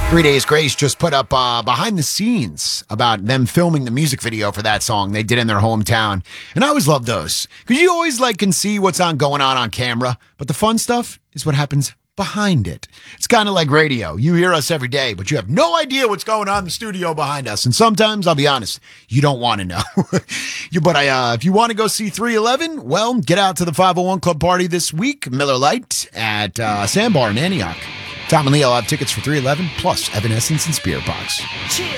3 Days Grace just put up behind the scenes about them filming the music video for that song they did in their hometown. And I always love those because you always can see what's going on camera, but the fun stuff is what happens behind it. It's kind of like radio. You hear us every day, but you have no idea what's going on in the studio behind us. And sometimes, I'll be honest, you don't want to know. If you want to go see 311, well, get out to the 501 Club party this week, Miller Lite at Sandbar in Antioch. Tom and Leo have tickets for 311, plus Evanescence and Spirit Box. Cheers.